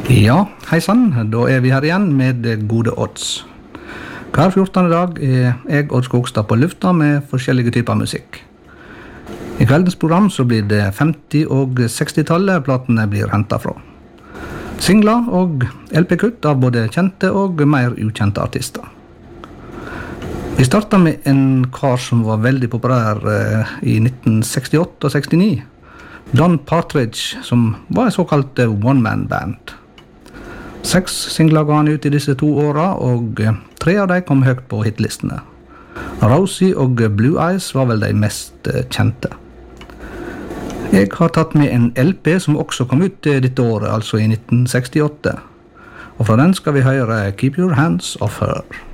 Ja, hei sann, da vi her igjen med gode odds. Hver 14. dag jeg Odd Skogstad på lufta med forskjellige typer musikk. I kveldens program så blir det 50- og 60-tallet platene blir hentet fra. Singler og LP-kutt av både kjente og mer ukjente artister. Vi startet med en kar som var veldig populær i 1968 og 69. Don Partridge, som var en såkalt one-man-band. 6 singler ga han ut i disse 2 åra, og 3 av dem kom høyt på hitlistene. Rosie og Blue Eyes var vel de mest kjente. Jeg har tatt med en LP som også kom ut dette året, altså i 1968. Og fra den skal vi høre Keep Your Hands Off Her.